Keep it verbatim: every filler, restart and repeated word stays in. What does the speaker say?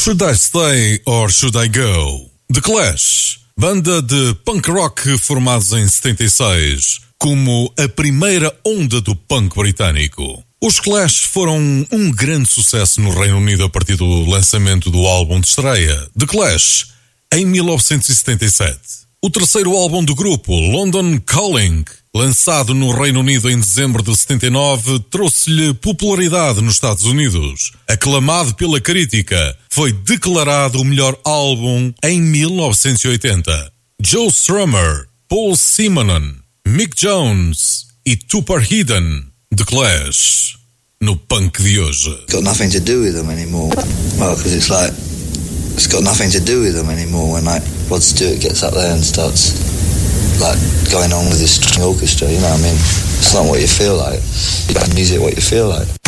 Should I Stay or Should I Go? The Clash, banda de punk rock formados em setenta e seis, como a primeira onda do punk britânico. Os Clash foram um grande sucesso no Reino Unido a partir do lançamento do álbum de estreia, The Clash, em mil novecentos e setenta e sete. O terceiro álbum do grupo, London Calling, lançado no Reino Unido em dezembro de setenta e nove, trouxe-lhe popularidade nos Estados Unidos. Aclamado pela crítica, foi declarado o melhor álbum em mil novecentos e oitenta. Joe Strummer, Paul Simonon, Mick Jones e Tupper Headon, The Clash, no punk de hoje. Got nothing to do with them anymore. Well, because it's like, it's got nothing to do with them anymore when like Rod Stewart gets up there and starts like going on with his string orchestra, you know what I mean? It's not what you feel like. You got music what you feel like.